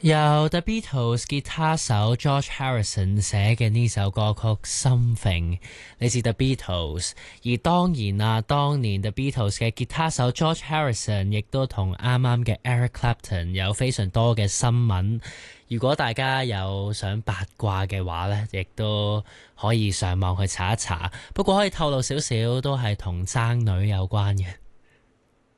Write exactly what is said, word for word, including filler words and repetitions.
由 The Beatles 吉他手 George Harrison 寫嘅呢首歌曲《Something》嚟自 The Beatles， 而當然啊，當年 The Beatles 嘅吉他手 George Harrison 亦都同啱啱嘅 Eric Clapton 有非常多嘅新聞。如果大家有想八卦嘅話呢，亦都可以上網去查一查。不過可以透露少少，都係同爭女有關嘅。